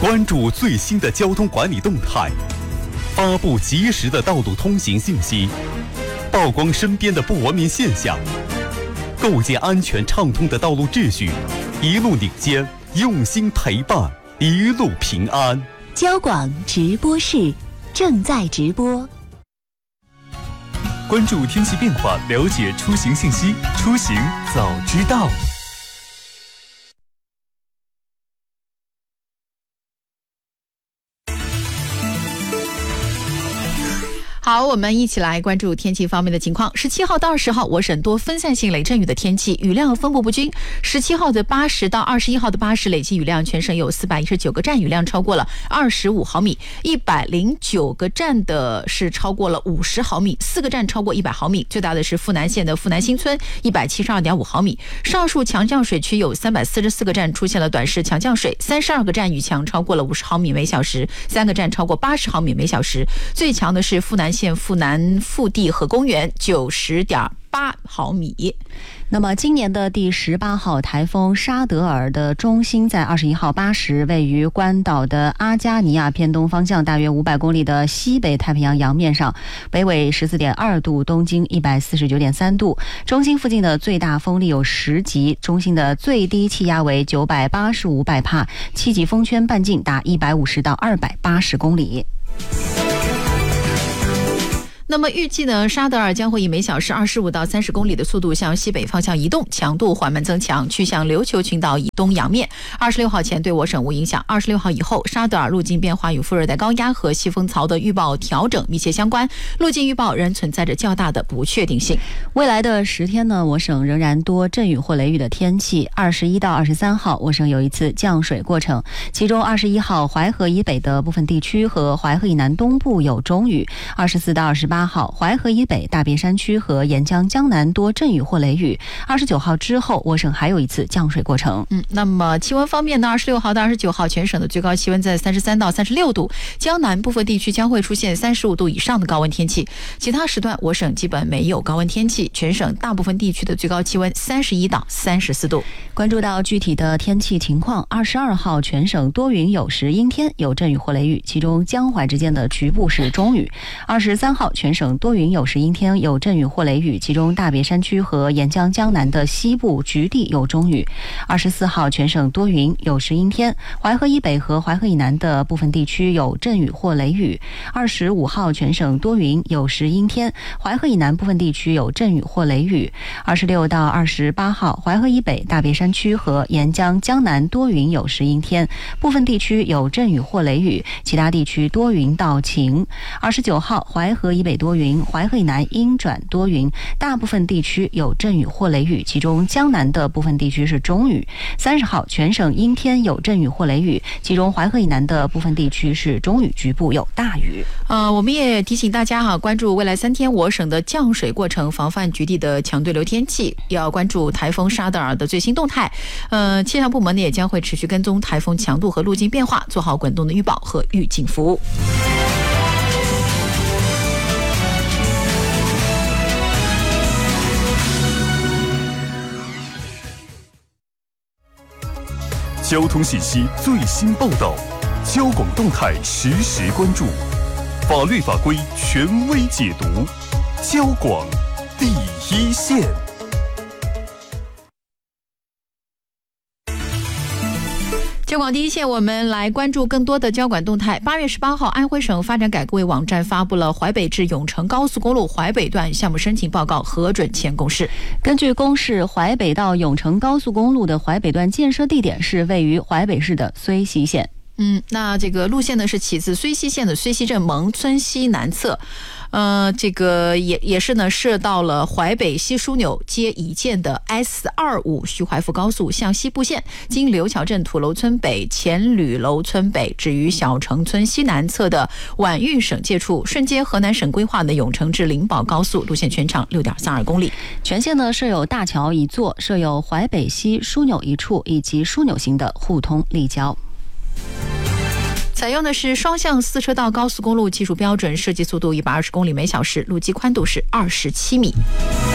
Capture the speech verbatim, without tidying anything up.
关注最新的交通管理动态，发布及时的道路通行信息，曝光身边的不文明现象，构建安全畅通的道路秩序，一路领先，用心陪伴，一路平安。 交广直播室正在直播。 关注天气变化，了解出行信息，出行早知道。 好，我们一起来关注天气方面的情况。十七号到二十号，我省多分散性雷阵雨的天气，雨量分布不均。十七号的八十到二十一号的八十，累计雨量全省有四百一十九个站雨量超过了二十五毫米，一百零九个站的是超过了五十毫米，四个站超过一百毫米。最大的是富南县的富南新村一百七十二点五毫米。上述强降水区有三百四十四个站出现了短时强降水，三十二个站雨强超过了五十毫米每小时，三个站超过八十毫米每小时。最强的是富南县富南腹地河公园九十点八毫米。 那么今年的第十八号台风沙德尔的中心在二十一号八时，位于关岛的阿加尼亚偏东方向大约五百公里的西北太平洋洋面上，北纬十四点二度，东经一百四十九点三度。中心附近的最大风力有十级，中心的最低气压为九百八十五百帕，七级风圈半径达一百五十到二百八十公里。 那么预计呢，沙德尔将会以每小时二十五到三十公里的速度向西北方向移动，强度缓慢增强，去向琉球群岛以东洋面。二十六号前对我省无影响。二十六号以后，沙德尔路径变化与副热带高压和西风槽的预报调整密切相关，路径预报仍存在着较大的不确定性。 未来的十天呢，我省仍然多阵雨或雷雨的天气。二十一到二十三号，我省有一次降水过程，其中二十一号淮河以北的部分地区和淮河以南东部有中雨。二十四到二十八号，淮河以北大别山区和沿江江南多阵雨或雷雨。二十九号之后，我省还有一次降水过程。 嗯，那么气温方面呢，二十六号到二十九号，全省的最高气温在三十三到三十六度，江南部分地区将会出现三十五度以上的高温天气。其他时段我省基本没有高温天气，全省大部分地区的最高气温三十一到三十四度。 关注到具体的天气情况，二十二号全省多云有时阴天，有阵雨或雷雨，其中江淮之间的局部是中雨。二十三号全省多云有时阴天，有阵雨或雷雨，其中大别山区和沿江江南的西部局地有中雨。二十四号全省多云有时阴天，淮河以北和淮河以南的部分地区有阵雨或雷雨。二十五号全省多云有时阴天，淮河以南部分地区有阵雨或雷雨。二十六到二十八号淮河以北大别山区和沿江江南多云有时阴天，部分地区有阵雨或雷雨，其他地区多云到晴。二十九号淮河以北多云，淮河以南阴转多云，大部分地区有阵雨或雷雨，其中江南的部分地区是中雨。三十号全省阴天有阵雨或雷雨，其中淮河以南的部分地区是中雨，局部有大雨。 呃，我们也提醒大家哈，关注未来三天我省的降水过程，防范局地的强对流天气，要关注台风沙德尔的最新动态。呃，气象部门呢也将会持续跟踪台风强度和路径变化，做好滚动的预报和预警服务。 交通信息最新报道，交广动态实时关注，法律法规权威解读，交广第一线。 交广第一线，我们来关注更多的交管动态。八月十八号，安徽省发展改革委网站发布了淮北至永城高速公路淮北段项目申请报告核准前公示。 根据公示，淮北到永城高速公路的淮北段建设地点是位于淮北市的睢溪县。 嗯，那这个路线呢是起自睢溪县的睢溪镇蒙村西南侧，呃，这个也也是呢设到了淮北西枢纽接宜建的 S 二五 徐淮妇高速向西部线，经刘桥镇土楼村北、前吕楼村北，止于小城村西南侧的皖豫省界处，顺接河南省规划的永城至灵宝高速，路线全长 六点三二公里。 全线呢设有大桥一座，设有淮北西枢纽一处，以及枢纽型的互通立交。 采用的是双向四车道高速公路技术标准，设计速度一百二十公里每小时，路基宽度是二十七米。